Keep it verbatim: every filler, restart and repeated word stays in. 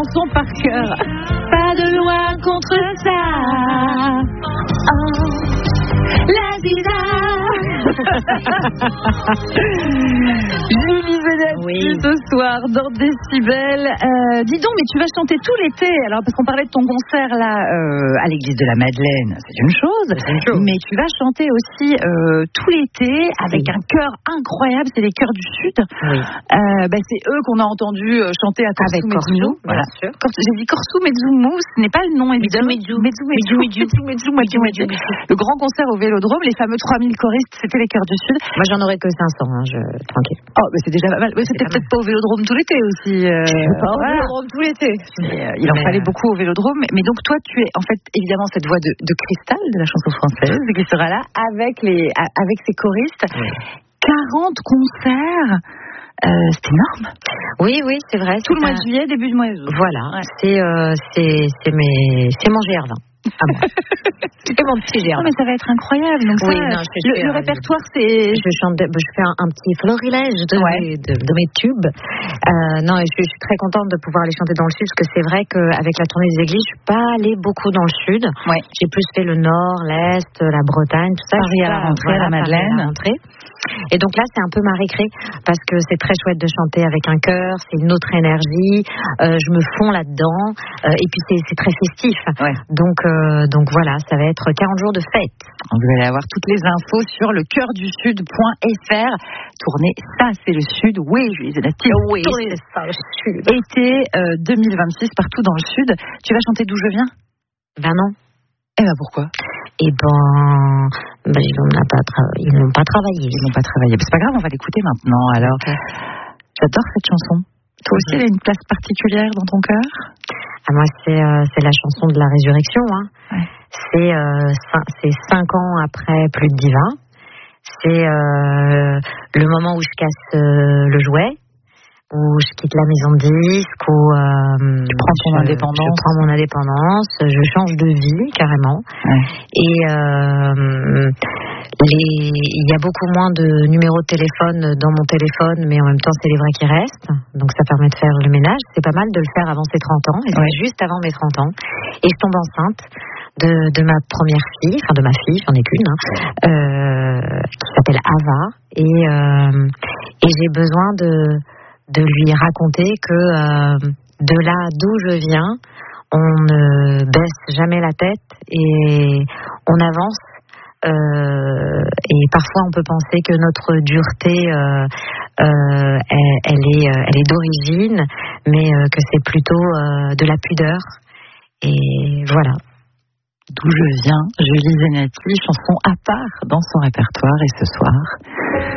chanson par cœur. Pas de loi contre ça. Oh, la Ziza. Julie Zenetti, oui. Ce soir dans Décibel. Euh, dis donc, mais tu vas chanter tout l'été. Alors, parce qu'on parlait de ton concert là euh, à l'église de la Madeleine, c'est une chose. C'est une chose. Mais tu vas chanter aussi euh, tout l'été avec oui. un chœur incroyable. C'est les chœurs du Sud. Oui. Euh, bah, c'est eux qu'on a entendu chanter à Korsou Medzoumou. Voilà. J'ai dit Korsou Medzoumou, ce n'est pas le nom évidemment. Medzoumou Medzoumou Medzoumou. Le grand concert au Vélodrome, les fameux trois mille choristes, c'était les chœurs du Sud. Moi, j'en aurais que cinq cents, hein, je... tranquille. Oh, mais c'est déjà pas mal. Ouais, c'était peut-être pas au Vélodrome tout l'été aussi. Euh... Pas au voilà. Vélodrome tout l'été. Mais, euh, il en mais... fallait beaucoup au Vélodrome. Mais donc, toi, tu es en fait évidemment cette voix de, de cristal de la chanson française qui sera là avec, les, avec ses choristes. Oui. quarante concerts. Euh, c'est énorme. Oui, oui, c'est vrai. Tout c'est le mois un... de juillet, début du mois d'août. Voilà, ouais. c'est, euh, c'est, c'est, mes... c'est mon G R vingt. Ah bon. C'est mon petit G R vingt. Non, mais ça va être incroyable. Donc oui, ça, non, je le, le répertoire, c'est. Je chante, de... je fais un, un petit florilège de, ouais. mes, de, de mes tubes. Euh, non, et je, je suis très contente de pouvoir les chanter dans le Sud, parce que c'est vrai qu'avec la tournée des églises, je suis pas allée beaucoup dans le Sud. Ouais. J'ai plus fait le Nord, l'Est, la Bretagne, tout ça. Paris à la rentrée, voilà, à la Madeleine. À la rentrée. Et donc là, c'est un peu ma récré, parce que c'est très chouette de chanter avec un chœur, c'est une autre énergie, euh, je me fonds là-dedans, euh, et puis c'est, c'est très festif. Ouais. Donc, euh, donc voilà, ça va être quarante jours de fête. Vous allez avoir toutes les infos sur le cœur du sud point f r. Tournez, ça c'est le Sud, oui, Julie Zenetti. Oui, tournez, c'est ça, le Sud. Été euh, deux mille vingt-six, partout dans le Sud. Tu vas chanter D'où je viens ? Ben non. Eh ben pourquoi ? Eh ben, ben ils n'ont pas, tra- ils n'ont pas travaillé. Ils n'ont pas travaillé. C'est pas grave, on va l'écouter maintenant. Alors, okay. J'adore cette chanson. Toi aussi, mm-hmm. Elle a une place particulière dans ton cœur ? Ah, moi, c'est, euh, c'est la chanson de la résurrection. Hein. Ouais. C'est, euh, cinq, c'est cinq ans après Plus de divin. C'est euh, le moment où je casse euh, le jouet, où je quitte la maison de disque, où euh, tu prends ton je, indépendance. Je prends mon indépendance, je change de vie carrément. Ouais. Et euh, les, il y a beaucoup moins de numéros de téléphone dans mon téléphone, mais en même temps c'est les vrais qui restent. Donc ça permet de faire le ménage. C'est pas mal de le faire avant ses trente ans, et c'est ouais. juste avant mes trente ans. Et je tombe enceinte de, de ma première fille, enfin de ma fille, j'en ai qu'une, hein, euh, qui s'appelle Ava. Et, euh, et j'ai besoin de de lui raconter que euh, de là d'où je viens, on ne baisse jamais la tête et on avance. Euh, et parfois, on peut penser que notre dureté, euh, euh, elle, elle, est, elle est d'origine, mais euh, que c'est plutôt euh, de la pudeur. Et voilà. D'où je viens, Julie Zenetti, chanson à part dans son répertoire. Et ce soir,